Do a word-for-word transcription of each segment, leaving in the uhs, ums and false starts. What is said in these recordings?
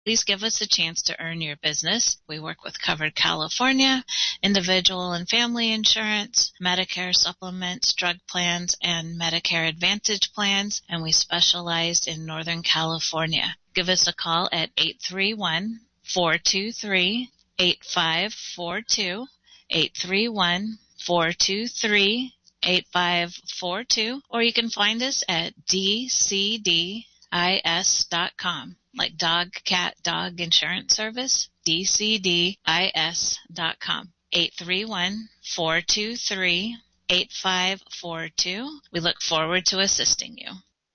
Please give us a chance to earn your business. We work with Covered California, individual and family insurance, Medicare supplements, drug plans, and Medicare Advantage plans, and we specialize in Northern California. Give us a call at eight three one, four two three, eight five four two, eight three one, four two three, eight five four two, or you can find us at d c d i s dot com, like dog, cat, dog insurance service, d c d i s dot com, eight three one, four two three, eight five four two. We look forward to assisting you.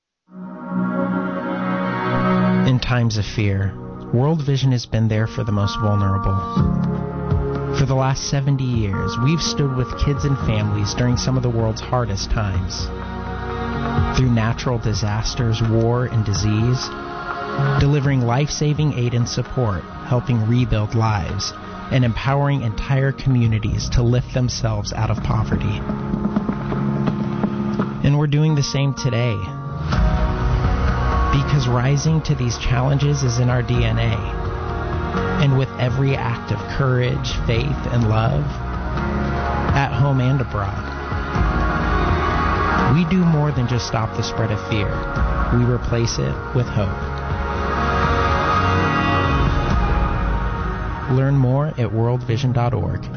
In times of fear, World Vision has been there for the most vulnerable. For the last seventy years, we've stood with kids and families during some of the world's hardest times. Through natural disasters, war, and disease, delivering life-saving aid and support, helping rebuild lives, and empowering entire communities to lift themselves out of poverty. And we're doing the same today. Because rising to these challenges is in our D N A. And with every act of courage, faith, and love, at home and abroad, we do more than just stop the spread of fear. We replace it with hope. Learn more at world vision dot org.